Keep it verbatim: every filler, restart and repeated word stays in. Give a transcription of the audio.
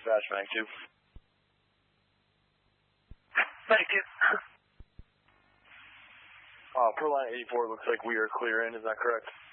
dispatch, Mag two. Thank you. Uh, per line eighty-four, looks like we are clear in, is that correct?